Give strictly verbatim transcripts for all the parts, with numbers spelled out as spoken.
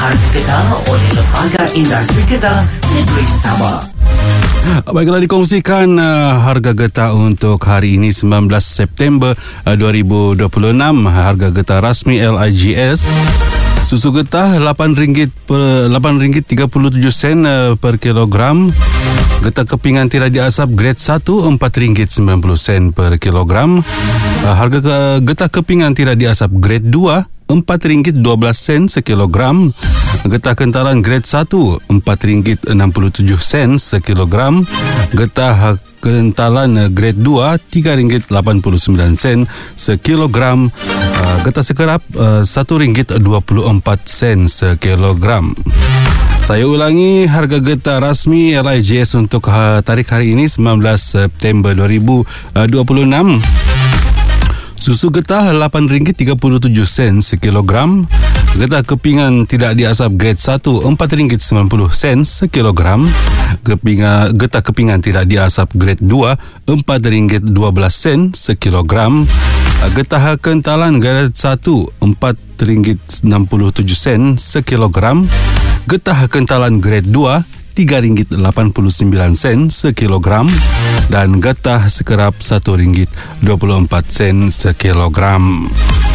Harga Getah oleh Lembaga Industri Getah Negeri Sabah. Baiklah, dikongsikan uh, harga getah untuk hari ini sembilan belas September uh, dua ribu dua puluh enam. Harga getah rasmi L I G S. Susu getah lapan ringgit per lapan ringgit tiga puluh tujuh sen uh, per kilogram. Getah kepingan tidak diasap grade satu empat ringgit sembilan puluh sen per kilogram. Uh, harga ke, getah kepingan tidak diasap grade dua empat ringgit dua belas sen sekilogram. Getah kentalan grade satu empat ringgit enam puluh tujuh sen sekilogram. Getah kentalan grade dua tiga ringgit lapan puluh sembilan sen sekilogram. Uh, getah sekerap uh, satu ringgit dua puluh empat sen sekilogram. Saya ulangi, harga getah rasmi L I G S untuk uh, tarikh hari ini sembilan belas September dua ribu dua puluh enam. Susu getah lapan ringgit tiga puluh tujuh sen sekilogram. Getah kepingan tidak diasap grade satu empat ringgit sembilan puluh sen sekilogram. Kepingan, getah kepingan tidak diasap grade dua empat ringgit dua belas sen sekilogram. Getah kentalan grade satu empat ringgit enam puluh tujuh sen sekilogram. Getah kentalan grade dua tiga ringgit lapan puluh sembilan sen sekilogram. Dan getah sekerap satu ringgit dua puluh empat sen sekilogram.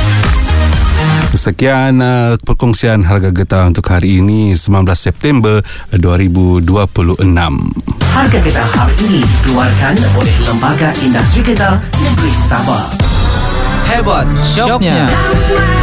Sekian uh, perkongsian harga getah untuk hari ini sembilan belas September dua ribu dua puluh enam. Harga Getah hari ini dikeluarkan oleh Lembaga Industri Getah Negeri Sabah. Hebat shopnya.